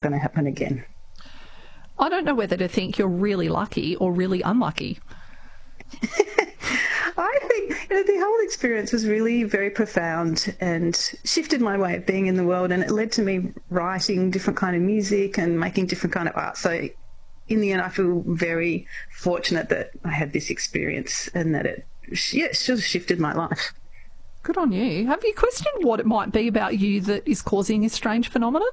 going to happen again. I don't know whether to think you're really lucky or really unlucky. I think the whole experience was really very profound and shifted my way of being in the world, and it led to me writing different kind of music and making different kind of art. So in the end, I feel very fortunate that I had this experience and that it sort of shifted my life. Good on you. Have you questioned what it might be about you that is causing this strange phenomenon?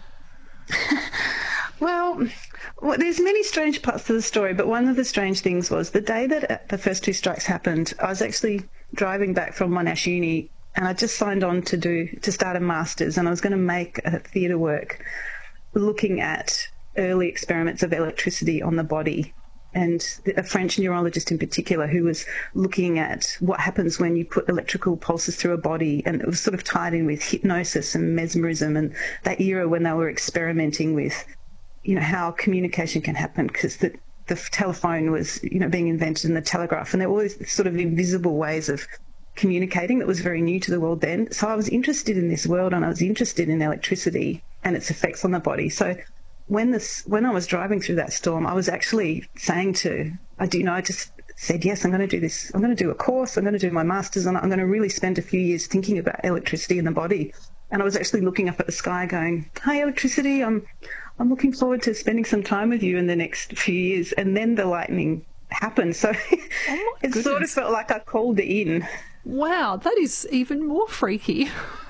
Well, there's many strange parts to the story, but one of the strange things was the day that the first two strikes happened, I was actually driving back from Monash Uni, and I just signed on to start a master's, and I was going to make a theatre work looking at early experiments of electricity on the body, and a French neurologist in particular who was looking at what happens when you put electrical pulses through a body, and it was sort of tied in with hypnosis and mesmerism and that era when they were experimenting with how communication can happen, because the telephone was being invented, and the telegraph, and there were all these sort of invisible ways of communicating that was very new to the world then. So I was interested in this world, and I was interested in electricity and its effects on the body. So when I was driving through that storm, I was actually saying I just said, yes, I'm going to do this. I'm going to do a course. I'm going to do my master's, and I'm going to really spend a few years thinking about electricity in the body. And I was actually looking up at the sky going, hi, electricity, I'm looking forward to spending some time with you in the next few years. And then the lightning happened. So it sort of felt like I called it in. Wow, that is even more freaky.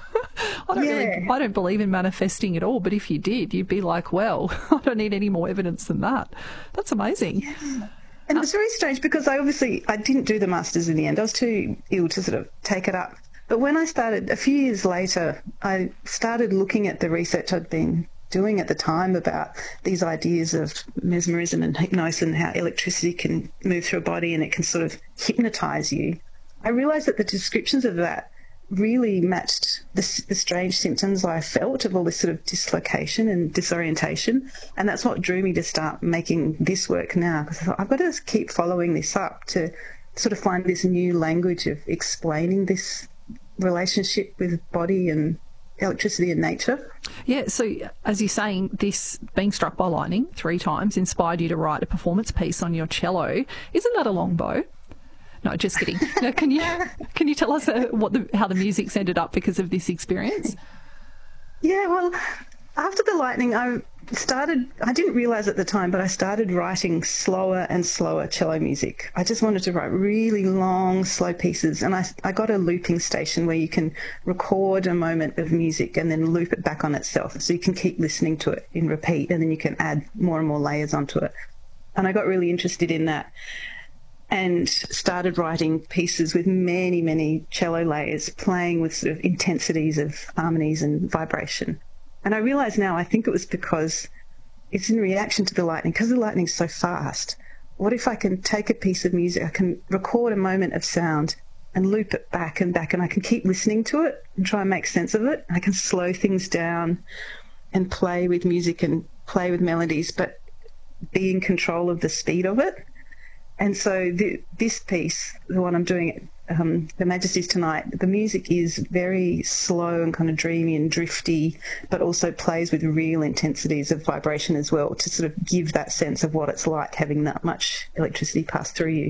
I don't believe in manifesting at all, but if you did, you'd be like, well, I don't need any more evidence than that. That's amazing. Yeah. And it was very strange because I didn't do the master's in the end. I was too ill to sort of take it up. But when I started, a few years later, I started looking at the research I'd been doing at the time about these ideas of mesmerism and hypnosis and how electricity can move through a body and it can sort of hypnotise you. I realised that the descriptions of that really matched the strange symptoms I felt of all this sort of dislocation and disorientation, and that's what drew me to start making this work now, because I thought I've got to keep following this up to sort of find this new language of explaining this relationship with body and electricity and nature. Yeah, so as you're saying, this being struck by lightning 3 times inspired you to write a performance piece on your cello. Isn't that a long bow? No, just kidding. No, can you tell us how the music's ended up because of this experience? Yeah, well, after the lightning, I didn't realise at the time, but I started writing slower and slower cello music. I just wanted to write really long, slow pieces, and I got a looping station where you can record a moment of music and then loop it back on itself, so you can keep listening to it in repeat, and then you can add more and more layers onto it. And I got really interested in that, and started writing pieces with many, many cello layers, playing with sort of intensities of harmonies and vibration. And I realise now, I think it was because it's in reaction to the lightning, because the lightning's so fast. What if I can take a piece of music, I can record a moment of sound and loop it back and back, and I can keep listening to it and try and make sense of it. I can slow things down and play with music and play with melodies, but be in control of the speed of it. And so this piece, the one I'm doing at Her Majesty's tonight, the music is very slow and kind of dreamy and drifty, but also plays with real intensities of vibration as well, to sort of give that sense of what it's like having that much electricity pass through you.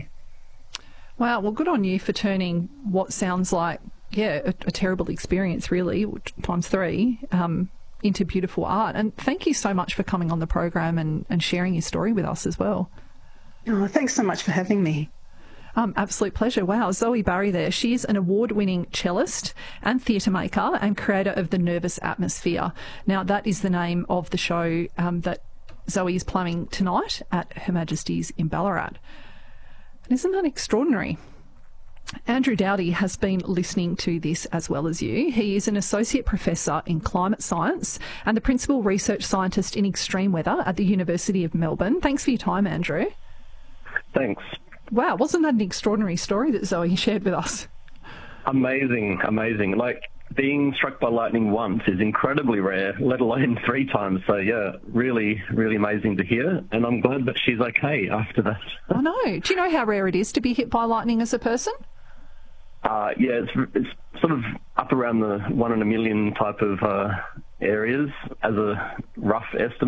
Wow, well, good on you for turning what sounds like, a terrible experience, really, times 3, into beautiful art. And thank you so much for coming on the program and sharing your story with us as well. Oh, thanks so much for having me. Absolute pleasure. Wow, Zoe Barry there. She's an award-winning cellist and theatre maker and creator of The Nervous Atmosphere. Now, that is the name of the show that Zoe is playing tonight at Her Majesty's in Ballarat. And isn't that extraordinary? Andrew Dowdy has been listening to this as well as you. He is an associate professor in climate science and the principal research scientist in extreme weather at the University of Melbourne. Thanks for your time, Andrew. Thanks. Wow, wasn't that an extraordinary story that Zoe shared with us? Amazing. Like, being struck by lightning once is incredibly rare, let alone 3 times. So, yeah, really, really amazing to hear. And I'm glad that she's okay after that. I know. Do you know how rare it is to be hit by lightning as a person? It's sort of up around the 1 in a million type of areas as a rough estimate.